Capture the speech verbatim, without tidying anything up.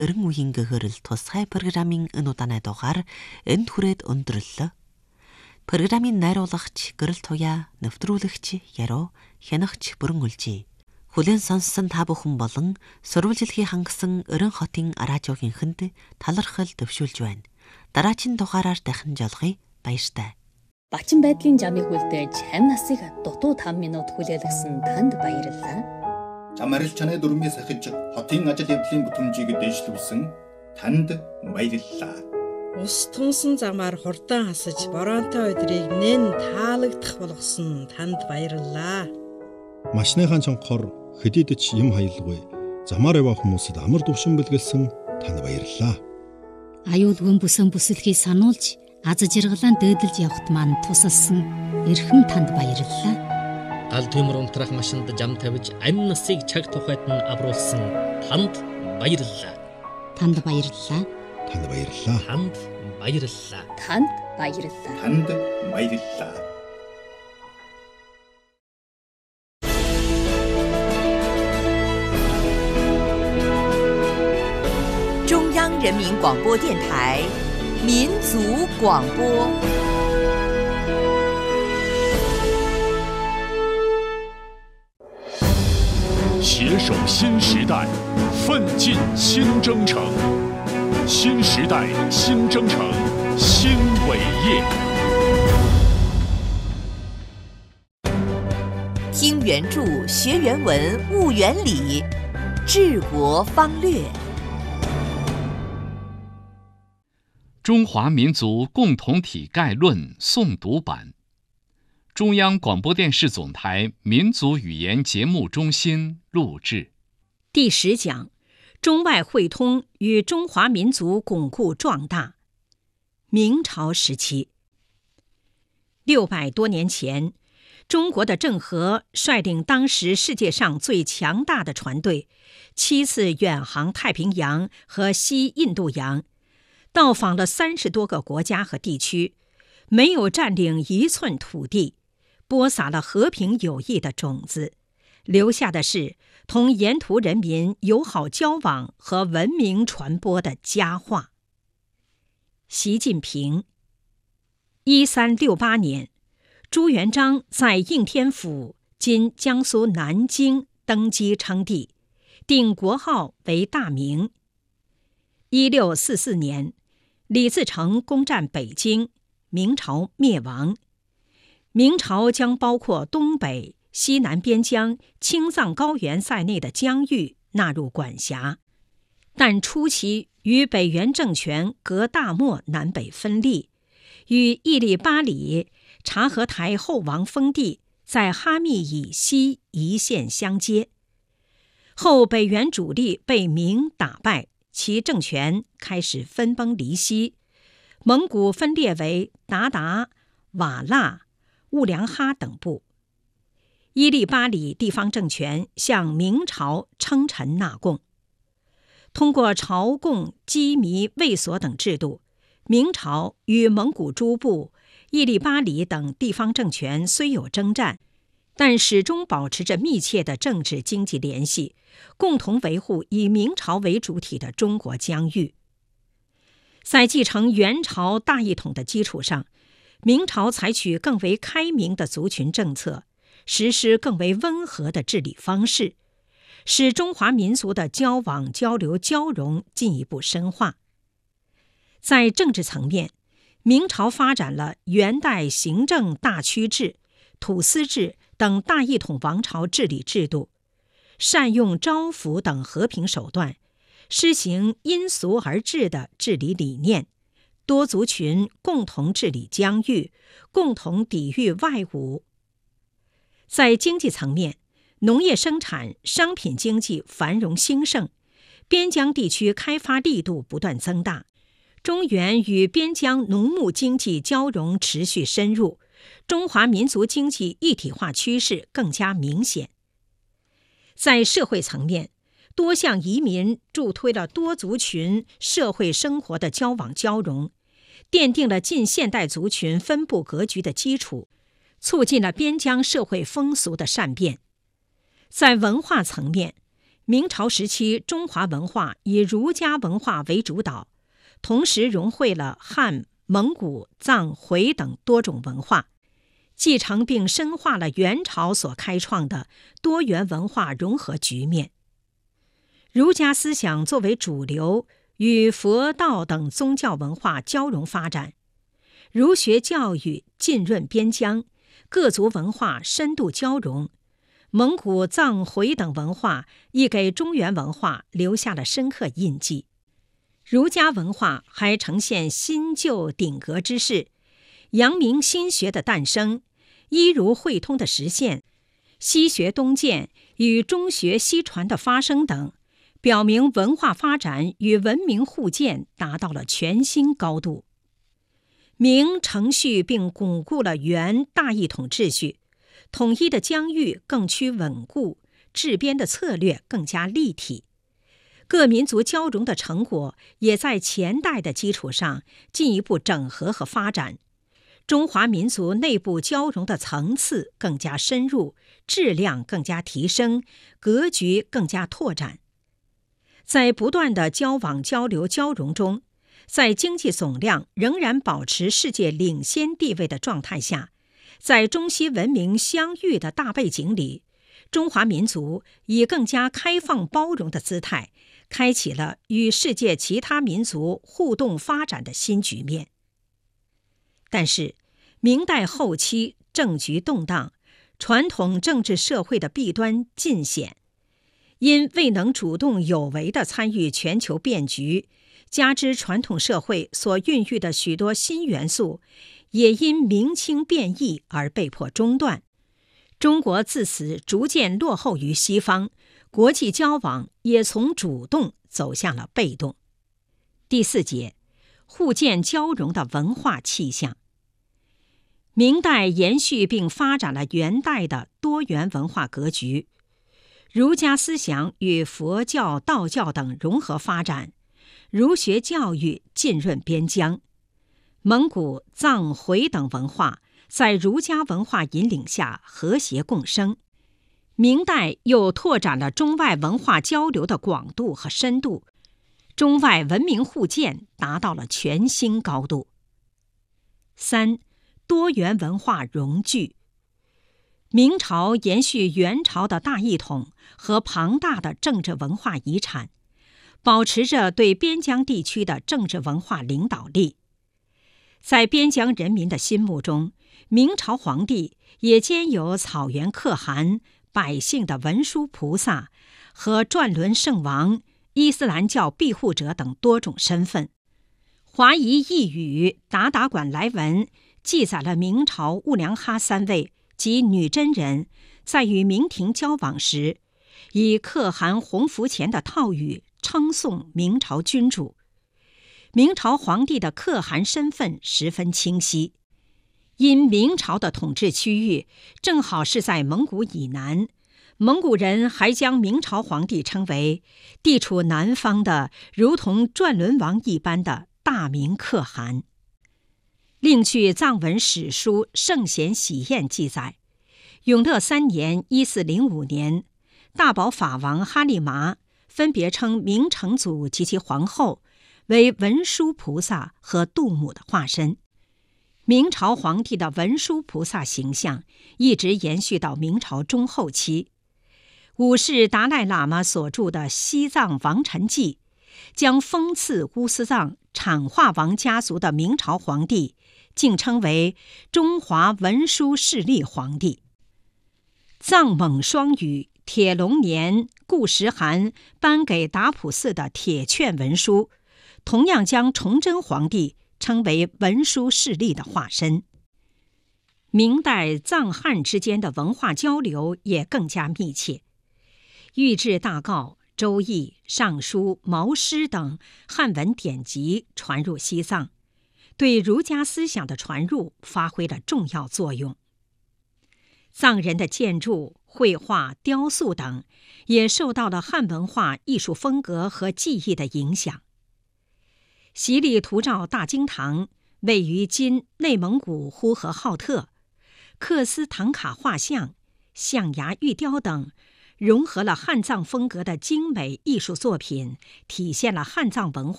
эрен үеийн гэгэрэл тусгай программын энэ удааны дугаар энд хүрээд өндөрлөө. Программын найруулагч Гэрэл Туяа, нэвтрүүлэгч Яруу, хянагч Бүрэн Үлжий. Хүлээн сонссон та бүхэн болон сурвалжилахыг хангасан Орон хотын радиогийнхэнд талархал төвшүүлж байна. Дараагийн дугаараар дахин жолгоё. Баяртай. Бачин байдлын жамыг үлдээж хамь насыг дутуу таван минут хүлээлгсэн танд баярлалаа. Чам арил чанаа дүрмээ сахиж хотын ажил явдлын бүтэмжийг дэвшлүүлсэн танд баярлалаа. Ус тунсан замаар хурдан хасаж боронтой өдрийг нэн таалагдах болгосон танд баярлалаа. Машиныхаа чонхоор хэдийд ч юм хаялгүй замаар яваа хүмүүсэд амар дөвшин бэлгэлсэн танд баярлалаа. Аюулгүй бүсэн бүсэлхийг сануулж аз жаргалан дээдэлж явахт манд тусалсан эрхэм танд баярлалаа. Гал төмөр унтрах машинд жам тавьж амь насыг чаг тухайд нь авруулсан танд баярлалаа. Танд баярлалаа. Танд баярлалаа. Танд баярлалаа. Танд баярлалаа. Танд баярлалаа. 中央人民广播电台民族广播。 携手新时代，奋进新征程。新时代新征程新伟业。 听原著，学原文，悟原理，治国方略。 中华民族共同体概论诵读版，中央广播电视总台民族语言节目中心录制。 第十讲：中外汇通与中华民族巩固壮大。明朝时期，六百多年前，中国的郑和率领当时世界上最强大的船队，七次远航太平洋和西印度洋。到访了三十多个国家和地区，没有占领一寸土地，播撒了和平友谊的种子，留下的是同沿途人民友好交往和文明传播的佳话。习近平，一三六八年，朱元璋在应天府（今江苏南京）登基称帝，定国号为大明。一六四四年。李自成攻占北京，明朝灭亡。明朝将包括东北、西南边疆、青藏高原在内的疆域纳入管辖，但初期与北元政权隔大漠南北分立，与义利巴里、察合台后王封地在哈密以西一线相接。后北元主力被明打败，其政权开始分崩离析，蒙古分裂为鞑靼、瓦剌、兀良哈等部。伊利巴里地方政权向明朝称臣纳贡。通过朝贡、羁縻、卫所等制度，明朝与蒙古诸部、伊利巴里等地方政权虽有征战，但始终保持着密切的政治经济联系，共同维护以明朝为主体的中国疆域。在继承元朝大一统的基础上，明朝采取更为开明的族群政策，实施更为温和的治理方式，使中华民族的交往、交流、交融进一步深化。在政治层面，明朝发展了元代行政大区制、土司制等大一统王朝治理制度，善用招抚等和平手段，施行因俗而治的治理理念，多族群共同治理疆域，共同抵御外侮。在经济层面，农业生产、商品经济繁荣兴盛，边疆地区开发力度不断增大，中原与边疆农牧经济交融持续深入，中华民族经济一体化趋势更加明显。在社会层面，多项移民助推了多族群社会生活的交往交融，奠定了近现代族群分布格局的基础，促进了边疆社会风俗的善变。在文化层面， 明朝时期中华文化以儒家文化为主导，同时融汇了汉、蒙古、藏、回等多种文化，继承并深化了元朝所开创的多元文化融合局面。儒家思想作为主流，与佛道等宗教文化交融发展，儒学教育浸润边疆，各族文化深度交融，蒙古、藏、回等文化亦给中原文化留下了深刻印记。儒家文化还呈现新旧鼎革之势，阳明心学的诞生，医儒汇通的实现，西学东渐与中学西传的发生等，表明文化发展与文明互鉴达到了全新高度。明承续并巩固了元大一统秩序，统一的疆域更趋稳固，治边的策略更加立体。各民族交融的成果也在前代的基础上进一步整合和发展，中华民族内部交融的层次更加深入，质量更加提升，格局更加拓展。在不断的交往交流交融中，在经济总量仍然保持世界领先地位的状态下，在中西文明相遇的大背景里，中华民族以更加开放包容的姿态，开启了与世界其他民族互动发展的新局面。但是，明代后期政局动荡，传统政治社会的弊端尽显，因未能主动有为地参与全球变局，加之传统社会所孕育的许多新元素，也因明清变异而被迫中断。中国自此逐渐落后于西方，国际交往也从主动走向了被动。第四节，互鉴交融的文化气象。明代延续并发展了元代的多元文化格局，儒家思想与佛教、道教等融合发展，儒学教育浸润边疆，蒙古、藏、回等文化在儒家文化引领下和谐共生。明代又拓展了中外文化交流的广度和深度，中外文明互鉴达到了全新高度。三、多元文化融聚。明朝延续元朝的大一统和庞大的政治文化遗产，保持着对边疆地区的政治文化领导力。在边疆人民的心目中，明朝皇帝也兼有草原可汗、百姓的文殊菩萨和转轮圣王、伊斯兰教庇护者等多种身份。华夷异语达达馆来文记载了明朝兀良哈三位及女真人在与明廷交往时，以可汗洪福前的套语称颂明朝君主。明朝皇帝的可汗身份十分清晰，因明朝的统治区域正好是在蒙古以南，蒙古人还将明朝皇帝称为地处南方的如同转轮王一般的大明可汗。另据藏文史书《圣贤喜宴》记载，永乐三年一四零五年，大宝法王哈利麻分别称明成祖及其皇后为文殊菩萨和度母的化身。明朝皇帝的文殊菩萨形象一直延续到明朝中后期。五世达赖喇嘛所著的《西藏王臣记》将封赐乌斯藏产化王家族的明朝皇帝竟称为中华文殊势力皇帝。藏蒙双语铁龙年固实汗颁给达普寺的铁券文书，同样将崇祯皇帝称为文殊势力的化身。明代藏汉之间的文化交流也更加密切，御制大诰、周易、尚书、毛诗等汉文典籍传入西藏，对儒家思想的传入发挥了重要作用。藏人的建筑、绘画、雕塑等也受到了汉文化艺术风格和技艺的影响。习力图照大经堂位于今内蒙古呼和浩特，克斯唐卡画像、象牙玉雕等融合了汉藏风格的精美艺术作品，体现了汉藏文化